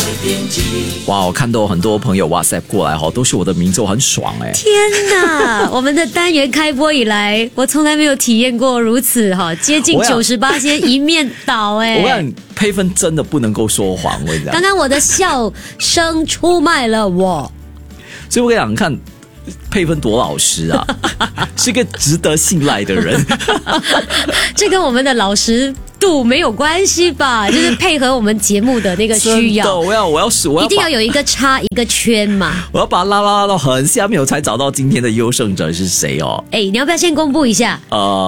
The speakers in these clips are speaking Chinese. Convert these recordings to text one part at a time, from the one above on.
哇，我看到很多朋友 WhatsApp 过来都是我的名字，我很爽哎！ 天哪，我们的单元开播以来，我从来没有体验过如此接近98%一面倒哎！ 我想佩芬真的不能够说谎，我跟你讲， 刚刚我的笑声出卖了我， 所以我跟你讲，看佩芬多老实啊，是个值得信赖的人。 这跟我们的老实度没有关系吧？就是配合我们节目的那个需要。 真的，我要一定要有一个叉一个圈嘛。 我要把它拉到很下面，我才找到今天的优胜者是谁哦。 哎，你要不要先公布一下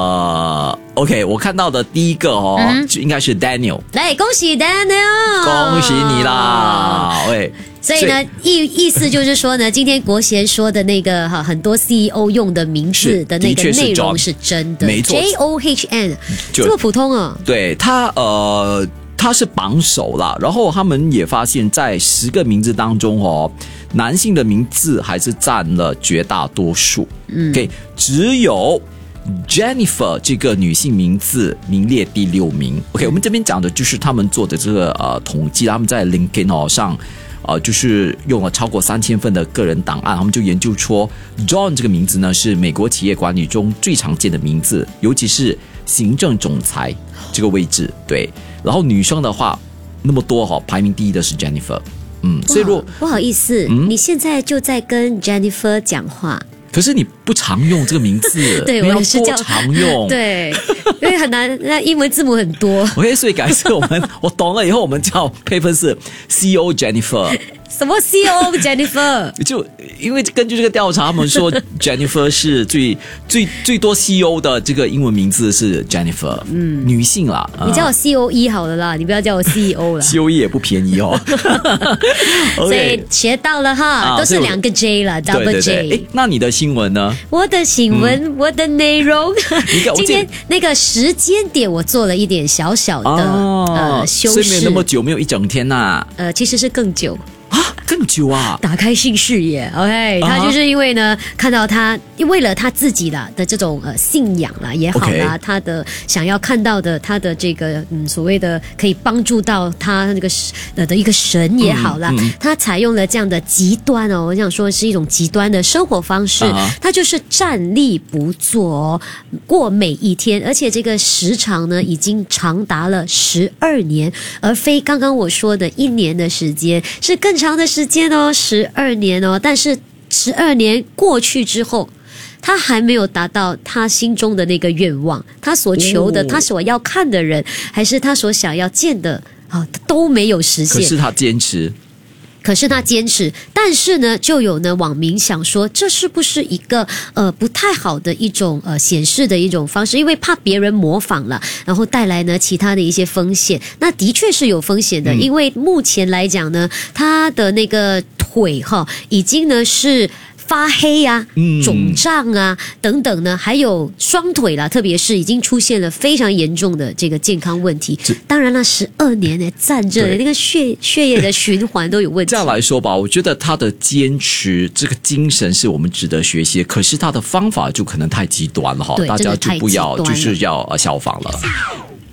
？OK， 我看到的第一个就应该是 Daniel。 来，恭喜 Daniel， 恭喜你啦！喂。 所以呢，意思就是说呢，今天国贤说的那个很多 CEO 用的名字的那个内容是真的， 没错 JOHN 这么普通啊？ 对，他是榜首啦。然后他们也发现，在10个名字当中男性的名字还是占了绝大多数。OK， 只有 Jennifer 这个女性名字名列第6名。OK， 我们这边讲的就是他们做的这个统计，他们在 LinkedIn 上。就是用了超过3000份的个人档案，他们就研究出 John 这个名字呢是美国企业管理中最常见的名字，尤其是行政总裁这个位置。对，然后女生的话那么多排名第1的是 Jennifer。所以如果不好意思，你现在就在跟 Jennifer 讲话。 可是你不常用这个名字， 对，我也是多常用， 对，因为很难，那英文字母很多。 OK， 所以改次我懂了以后，我们叫佩芬是 CEO Jennifer。 什么 CEO Jennifer？ 就因为根据这个调查，他们说 Jennifer 是最多 CEO 的这个英文名字是 Jennifer，女性啦。 你叫我 COE 好了啦，你不要叫我 CEO 了。 COE 也不便宜所以学到了哈，都是2个 J 了 ，Double J。 那你的新闻呢？ 我的新闻，我的内容，今天那个时间点我做了一点小小的修饰， 所以没有那么久，没有一整天呐。 其实是更久。 更久啊！ 打开新视野 ，OK， 他就是因为呢，看到他为了他自己的这种信仰啦也好啦，他的想要看到的他的这个所谓的可以帮助到他那个的一个神也好啦，他采用了这样的极端我想说是一种极端的生活方式，他就是站立不坐过每一天，而且这个时长呢已经长达了12年，而非刚刚我说的1年的时间，是更长的时间12年但是12年过去之后，他还没有达到他心中的那个愿望，他所求的，他所要看的人，还是他所想要见的都没有实现。 可是他坚持，但是呢，就有网民想说，这是不是一个不太好的一种显示的一种方式？因为怕别人模仿了，然后带来呢其他的一些风险。那的确是有风险的，因为目前来讲呢，他的那个腿已经呢是发黑啊、肿胀啊等等呢，还有双腿啦，特别是已经出现了非常严重的这个健康问题。当然了，12年呢站着那个血液的循环都有问题。 这样来说吧，我觉得他的坚持这个精神是我们值得学习，可是他的方法就可能太极端了大家就不要就是要效仿了。